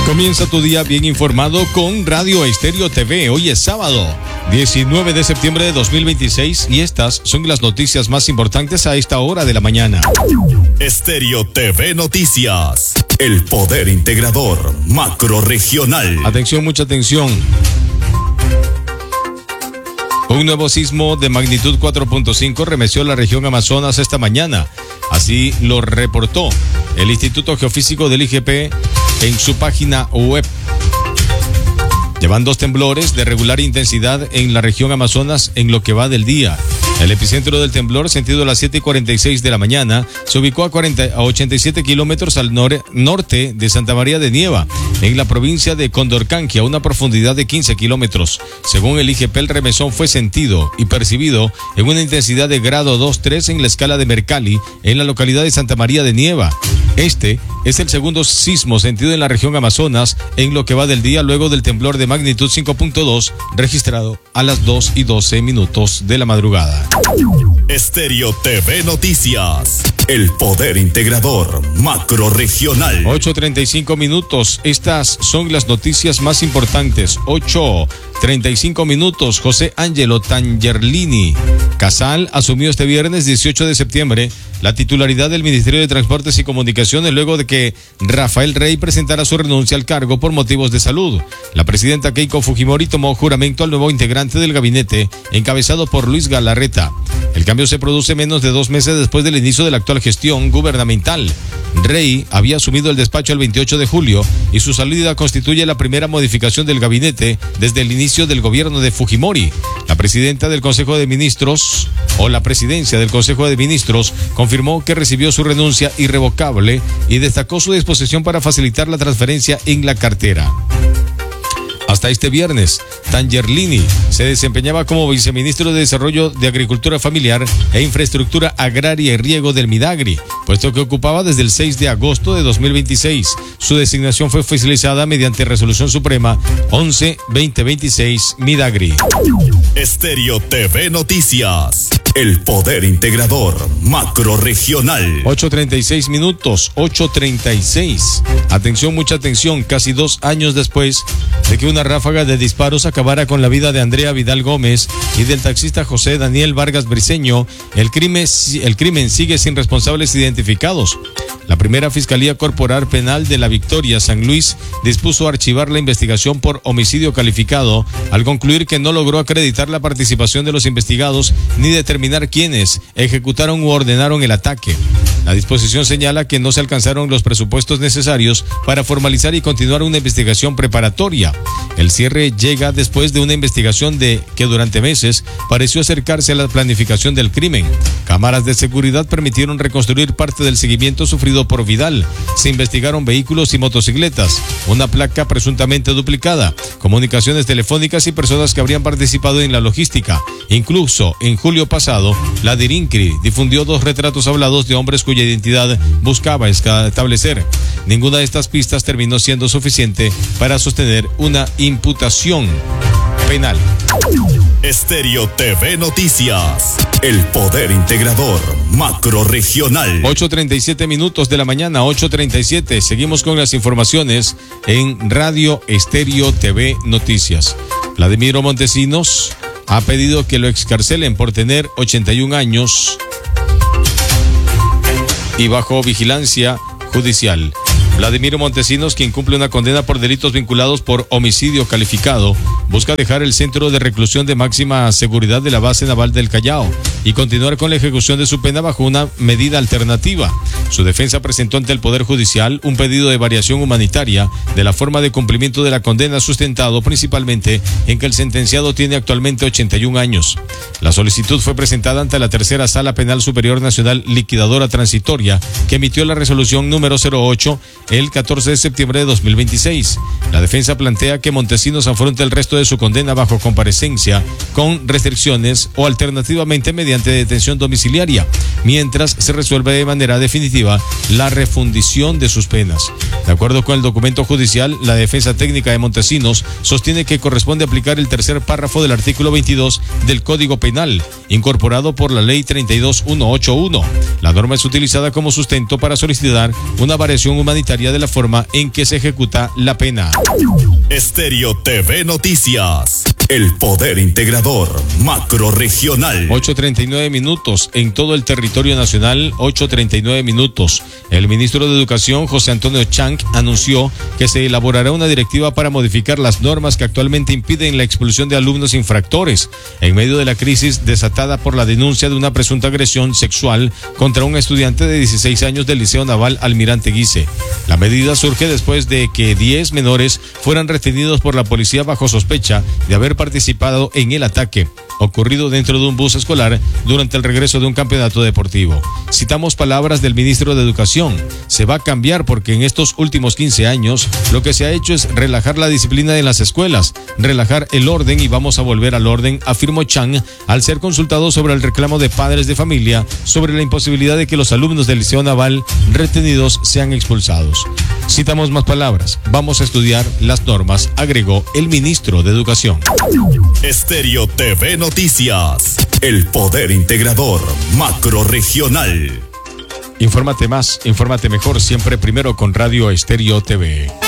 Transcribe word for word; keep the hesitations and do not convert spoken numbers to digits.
Comienza tu día bien informado con Radio Estéreo T V. Hoy es sábado, diecinueve de septiembre de dos mil veintiséis, y estas son las noticias más importantes a esta hora de la mañana. Estéreo T V Noticias. El poder integrador macrorregional. Atención, mucha atención. Un nuevo sismo de magnitud cuatro punto cinco remeció la región Amazonas esta mañana. Así lo reportó el Instituto Geofísico del I G P en su página web. Llevan dos temblores de regular intensidad en la región Amazonas en lo que va del día. El epicentro del temblor, sentido a las siete y cuarenta y seis de la mañana, se ubicó a, cuarenta, a ochenta y siete kilómetros al nor, norte de Santa María de Nieva, en la provincia de Condorcanqui, a una profundidad de quince kilómetros. Según el I G P, el remesón fue sentido y percibido en una intensidad de grado dos tres en la escala de Mercalli, en la localidad de Santa María de Nieva. Este es el segundo sismo sentido en la región Amazonas en lo que va del día, luego del temblor de magnitud cinco punto dos registrado a las dos y doce minutos de la madrugada. Estéreo T V Noticias. El poder integrador macrorregional. ocho treinta y cinco minutos. Estas son las noticias más importantes. ocho treinta y cinco minutos. José Ángelo Tangerlini Casal asumió este viernes dieciocho de septiembre la titularidad del Ministerio de Transportes y Comunicaciones luego de que Rafael Rey presentara su renuncia al cargo por motivos de salud. La presidenta Keiko Fujimori tomó juramento al nuevo integrante del gabinete encabezado por Luis Galarreta. El cambio se produce menos de dos meses después del inicio de la actual gestión gubernamental. Rey había asumido el despacho el veintiocho de julio y su salida constituye la primera modificación del gabinete desde el inicio del gobierno de Fujimori. La presidenta del Consejo de Ministros, o la presidencia del Consejo de Ministros, confirmó que recibió su renuncia irrevocable y destacó su disposición para facilitar la transferencia en la cartera. Hasta este viernes, Tangerlini se desempeñaba como viceministro de Desarrollo de Agricultura Familiar e Infraestructura Agraria y Riego del Midagri, puesto que ocupaba desde el seis de agosto de dos mil veintiséis. Su designación fue oficializada mediante Resolución Suprema once veinte veintiséis Midagri. Estéreo T V Noticias. El poder integrador macrorregional. ocho treinta y seis minutos, ocho treinta y seis. Atención, mucha atención. Casi dos años después de que una ráfaga de disparos acabara con la vida de Andrea Vidal Gómez y del taxista José Daniel Vargas Briceño, el crimen, el crimen sigue sin responsables identificados. La primera Fiscalía Corporal Penal de La Victoria, San Luis, dispuso archivar la investigación por homicidio calificado al concluir que no logró acreditar la participación de los investigados ni determinar quiénes ejecutaron u ordenaron el ataque. La disposición señala que no se alcanzaron los presupuestos necesarios para formalizar y continuar una investigación preparatoria. El cierre llega después de una investigación de que durante meses pareció acercarse a la planificación del crimen. Cámaras de seguridad permitieron reconstruir parte del seguimiento sufrido por Vidal. Se investigaron vehículos y motocicletas, una placa presuntamente duplicada, comunicaciones telefónicas y personas que habrían participado en la logística. Incluso en julio pasado, la DIRINCRI difundió dos retratos hablados de hombres cuya identidad buscaba establecer. Ninguna de estas pistas terminó siendo suficiente para sostener una imputación penal. Estéreo T V Noticias. El poder integrador macrorregional. ocho treinta y siete minutos de la mañana, ocho treinta y siete. Seguimos con las informaciones en Radio Estéreo T V Noticias. Vladimiro Montesinos ha pedido que lo excarcelen por tener ochenta y un años y bajo vigilancia judicial. Vladimiro Montesinos, quien cumple una condena por delitos vinculados por homicidio calificado, busca dejar el centro de reclusión de máxima seguridad de la base naval del Callao y continuar con la ejecución de su pena bajo una medida alternativa. Su defensa presentó ante el Poder Judicial un pedido de variación humanitaria de la forma de cumplimiento de la condena, sustentado principalmente en que el sentenciado tiene actualmente ochenta y un años. La solicitud fue presentada ante la Tercera Sala Penal Superior Nacional Liquidadora Transitoria, que emitió la resolución número cero ocho el catorce de septiembre de dos mil veintiséis. La defensa plantea que Montesinos afronte el resto de su condena bajo comparecencia con restricciones o alternativamente mediante mediante detención domiciliaria, mientras se resuelve de manera definitiva la refundición de sus penas. De acuerdo con el documento judicial, la defensa técnica de Montesinos sostiene que corresponde aplicar el tercer párrafo del artículo veintidós del Código Penal, incorporado por la Ley treinta y dos mil ciento ochenta y uno. La norma es utilizada como sustento para solicitar una variación humanitaria de la forma en que se ejecuta la pena. Estéreo T V Noticias, el poder integrador macrorregional. ocho treinta y nueve minutos en todo el territorio nacional, ocho treinta y nueve minutos. El ministro de Educación, José Antonio Chang, anunció que se elaborará una directiva para modificar las normas que actualmente impiden la expulsión de alumnos infractores en medio de la crisis desatada por la denuncia de una presunta agresión sexual contra un estudiante de dieciséis años del Liceo Naval Almirante Guise. La medida surge después de que diez menores fueran retenidos por la policía bajo sospecha de haber participado en el ataque ocurrido dentro de un bus escolar durante el regreso de un campeonato deportivo. Citamos palabras del ministro de Educación: se va a cambiar porque en estos últimos quince años lo que se ha hecho es relajar la disciplina en las escuelas, relajar el orden y vamos a volver al orden, afirmó Chang al ser consultado sobre el reclamo de padres de familia sobre la imposibilidad de que los alumnos del Liceo Naval retenidos sean expulsados. Citamos más palabras: vamos a estudiar las normas, agregó el ministro de Educación. Estéreo T V Noticias, el poder integrador macrorregional. Infórmate más, infórmate mejor, siempre primero con Radio Estéreo T V.